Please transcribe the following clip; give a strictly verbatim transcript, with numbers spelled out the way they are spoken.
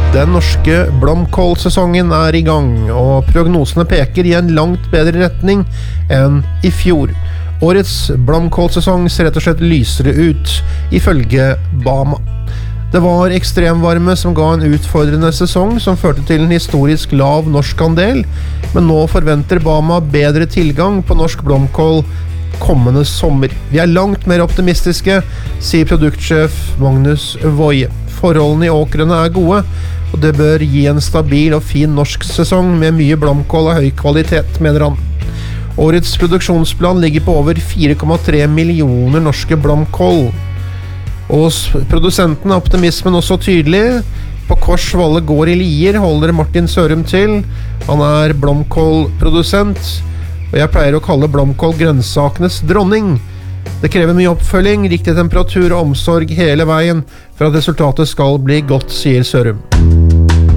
Den norske blomkålsesongen er i gang, og prognosene peker i en langt bedre retning enn i fjor. Årets blomkålsesong ser rett og slett lysere ut, ifølge Bama. Det var ekstremvarme som ga en utfordrende sesong som førte til en historisk lav norsk andel, men nå forventer Bama bedre tilgang på norsk blomkål kommende sommer. Vi er langt mer optimistiske, sier produktsjef Magnus Woie. Forholdene i åkrene er gode, og det bør gi en stabil og fin norsk sesong med mye blomkål av høy kvalitet, mener han. Årets produksjonsplan ligger på over fire komma tre millioner norske blomkål. Og hos produsenten er optimismen også tydelig. På Kors Valle gård i Lier holder Martin Sørum til. Han er blomkålprodusent, og jeg pleier å kalle blomkål grønnsakenes dronning. Det krever mye oppfølging, riktig temperatur og omsorg hele veien for at resultatet skal bli godt, sier Sørum.